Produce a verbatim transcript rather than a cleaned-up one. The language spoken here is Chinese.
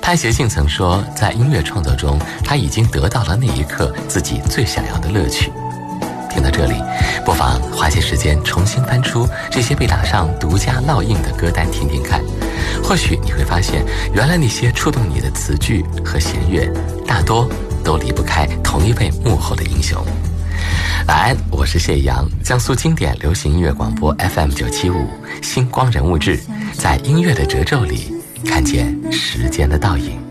潘协庆曾说，在音乐创作中，他已经得到了那一刻自己最想要的乐趣。听到这里，不妨花些时间重新翻出这些被打上独家烙印的歌单听听看，或许你会发现，原来那些触动你的词句和弦乐，大多都离不开同一位幕后的英雄。晚安，我是谢阳，江苏经典流行音乐广播 F M 九七五星光人物志，在音乐的褶皱里看见时间的倒影。